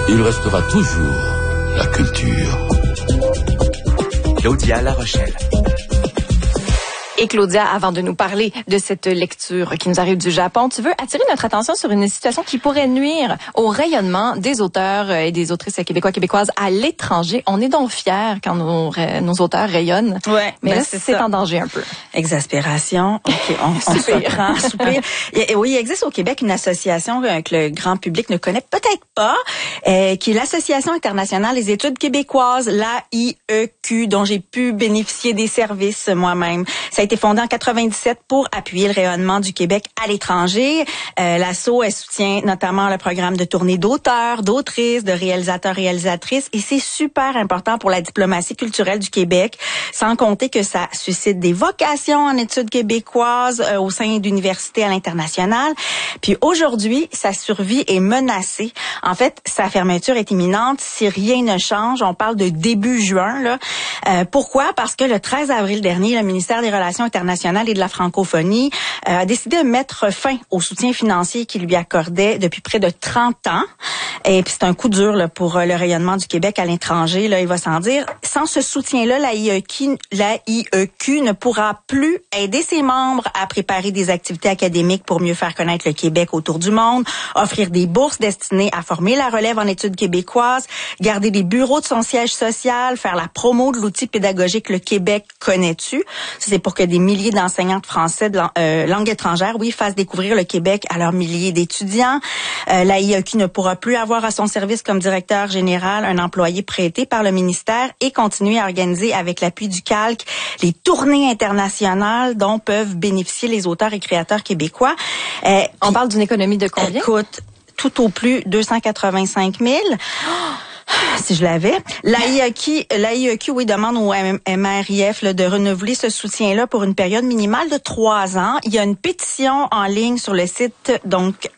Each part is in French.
il restera toujours la culture. Claudia La Rochelle. Et Claudia, avant de nous parler de cette lecture qui nous arrive du Japon, tu veux attirer notre attention sur une situation qui pourrait nuire au rayonnement des auteurs et des autrices québécoises à l'étranger. On est donc fiers quand nos auteurs rayonnent. Ouais, mais là, c'est en danger un peu. Exaspération. OK, on se reprend. Soupir. Oui, il existe au Québec une association que le grand public ne connaît peut-être pas, qui est l'Association internationale des études québécoises, l'AIEQ, dont j'ai pu bénéficier des services moi-même. Ça a été fondé en 97 pour appuyer le rayonnement du Québec à l'étranger. L'ASSO, elle soutient notamment le programme de tournée d'auteurs, d'autrices, de réalisateurs, réalisatrices. Et c'est super important pour la diplomatie culturelle du Québec, sans compter que ça suscite des vocations en études québécoises au sein d'universités à l'international. Puis aujourd'hui, sa survie est menacée. En fait, sa fermeture est imminente si rien ne change. On parle de début juin, là. Pourquoi? Parce que le 13 avril dernier, le ministère des Relations internationales et de la francophonie a décidé de mettre fin au soutien financier qu'il lui accordait depuis près de 30 ans. Et puis c'est un coup dur là, pour le rayonnement du Québec à l'étranger, là, il va sans dire. Sans ce soutien-là, l'AIEQ ne pourra plus aider ses membres à préparer des activités académiques pour mieux faire connaître le Québec autour du monde, offrir des bourses destinées à former la relève en études québécoises, garder des bureaux de son siège social, faire la promo de l'outil pédagogique Le Québec connais-tu. C'est pour que des milliers d'enseignants de français de langue étrangère, fassent découvrir le Québec à leurs milliers d'étudiants. L'AIEQ ne pourra plus avoir à son service comme directeur général un employé prêté par le ministère et continuer à organiser avec l'appui du Calque les tournées internationales dont peuvent bénéficier les auteurs et créateurs québécois. On parle d'une économie de combien? Écoute, tout au plus 285 000. Si je l'avais. L'AIEQ, demande au MRIF de renouveler ce soutien-là pour une période minimale de 3 ans. Il y a une pétition en ligne sur le site, donc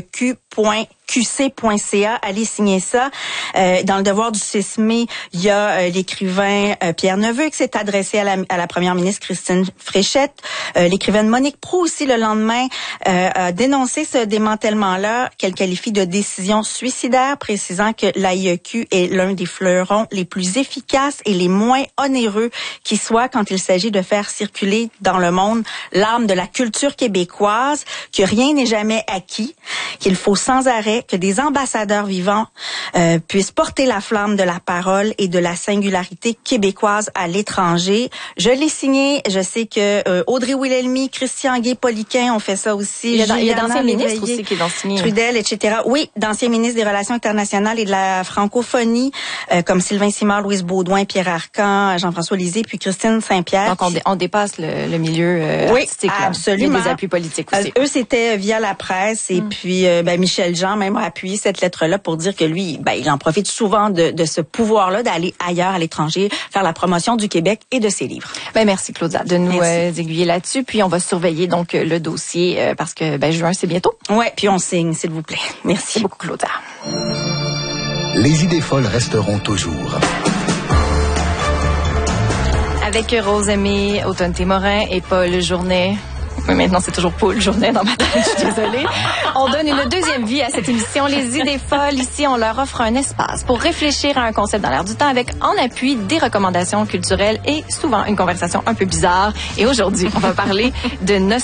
AIEQ.qc.ca. Allez signer ça. Dans le devoir du 6 mai, il y a l'écrivain Pierre Neveu qui s'est adressé à la première ministre Christine Fréchette. L'écrivaine Monique Proulx aussi, le lendemain, a dénoncé ce démantèlement-là qu'elle qualifie de décision suicidaire, précisant que l'AIEQ est l'un des fleurons les plus efficaces et les moins onéreux qui soit quand il s'agit de faire circuler dans le monde l'âme de la culture québécoise, que rien n'est jamais acquis, qu'il faut sans arrêt que des ambassadeurs vivants puissent porter la flamme de la parole et de la singularité québécoise à l'étranger. Je l'ai signé. Je sais que Audrey Wilhelmy, Christian Guay-Poliquin ont fait ça aussi. Il y a d'anciens ministres aussi qui l'ont signé. Trudel, etc. Oui, d'anciens ministres des Relations internationales et de la francophonie, comme Sylvain Simard, Louise Baudouin, Pierre Arcan, Jean-François Lisée, puis Christine Saint-Pierre. Donc, on dépasse le milieu artistique. Absolument. Il y a des appuis politiques aussi. Eux, c'était via la presse et puis Michel Jean même a appuyé cette lettre-là pour dire que lui, il en profite souvent de ce pouvoir-là d'aller ailleurs à l'étranger, faire la promotion du Québec et de ses livres. Merci Claudia de nous aiguiller là-dessus. Puis on va surveiller donc le dossier parce que juin, c'est bientôt. Ouais, puis on signe, s'il vous plaît. Merci beaucoup Claudia. Les idées folles resteront toujours. Avec Rose Aimée, Automne Témorin et Paul Journet. Oui, maintenant, c'est toujours Paul Journet dans ma tête, je suis désolée. On donne une deuxième vie à cette émission. Les idées folles, ici, on leur offre un espace pour réfléchir à un concept dans l'air du temps avec, en appui, des recommandations culturelles et souvent une conversation un peu bizarre. Et aujourd'hui, on va parler de